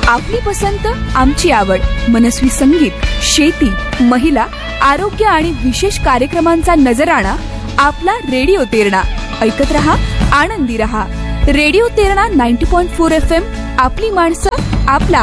आपली पसंत आमची आवड. मनस्वी संगीत, शेती, महिला, आरोग्य आणि विशेष कार्यक्रमांचा नजराणा आपला रेडिओ तेरणा. ऐकत रहा, आनंदी रहा. Radio Terna 90.4 FM. आपली माणसं, आपला